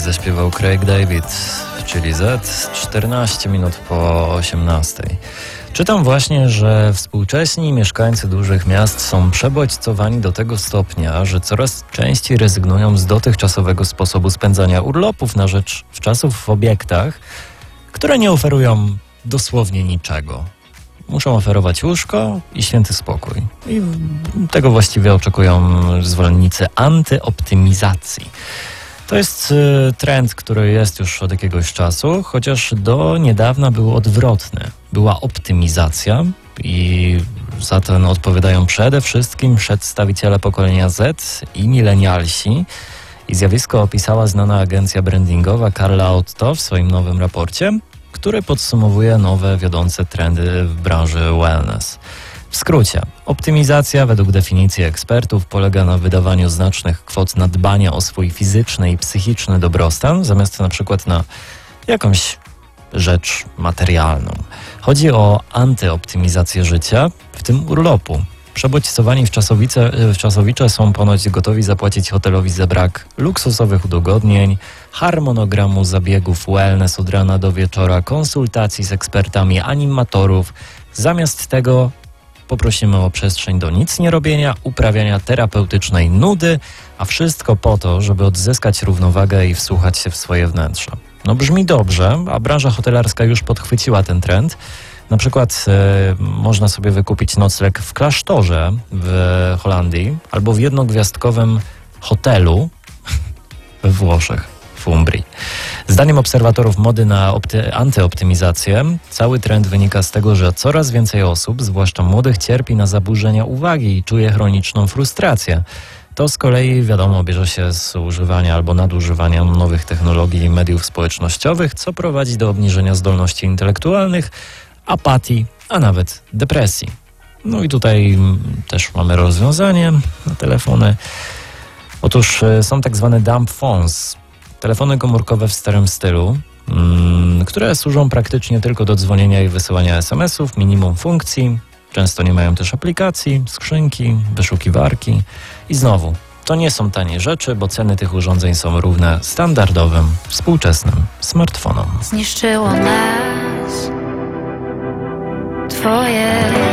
zaśpiewał Craig David, czyli Z, 14 minut po 18. Czytam właśnie, że współcześni mieszkańcy dużych miast są przebodźcowani do tego stopnia, że coraz częściej rezygnują z dotychczasowego sposobu spędzania urlopów na rzecz wczasów w obiektach, które nie oferują dosłownie niczego. Muszą oferować łóżko i święty spokój. I tego właściwie oczekują zwolennicy antyoptymizacji. To jest trend, który jest już od jakiegoś czasu, chociaż do niedawna był odwrotny. Była optymizacja i za ten odpowiadają przede wszystkim przedstawiciele pokolenia Z i milenialsi. I zjawisko opisała znana agencja brandingowa Carla Otto w swoim nowym raporcie, który podsumowuje nowe wiodące trendy w branży wellness. W skrócie, optymizacja według definicji ekspertów polega na wydawaniu znacznych kwot na dbanie o swój fizyczny i psychiczny dobrostan, zamiast na przykład na jakąś rzecz materialną. Chodzi o antyoptymizację życia, w tym urlopu. Przebodźcowani wczasowicze są ponoć gotowi zapłacić hotelowi za brak luksusowych udogodnień, harmonogramu zabiegów wellness od rana do wieczora, konsultacji z ekspertami, animatorów. Zamiast tego poprosimy o przestrzeń do nic nie robienia, uprawiania terapeutycznej nudy, a wszystko po to, żeby odzyskać równowagę i wsłuchać się w swoje wnętrze. No brzmi dobrze, a branża hotelarska już podchwyciła ten trend. Na przykład można sobie wykupić nocleg w klasztorze w Holandii albo w jednogwiazdkowym hotelu we Włoszech, w Umbrii. Zdaniem obserwatorów mody na antyoptymizację, cały trend wynika z tego, że coraz więcej osób, zwłaszcza młodych, cierpi na zaburzenia uwagi i czuje chroniczną frustrację. To z kolei, wiadomo, bierze się z używania albo nadużywania nowych technologii i mediów społecznościowych, co prowadzi do obniżenia zdolności intelektualnych, apatii, a nawet depresji. No i tutaj też mamy rozwiązanie na telefony. Otóż są tak zwane dumb phones, telefony komórkowe w starym stylu, które służą praktycznie tylko do dzwonienia i wysyłania SMS-ów, minimum funkcji. Często nie mają też aplikacji, skrzynki, wyszukiwarki. I znowu, to nie są tanie rzeczy, bo ceny tych urządzeń są równe standardowym, współczesnym smartfonom. Zniszczyło nas Twoje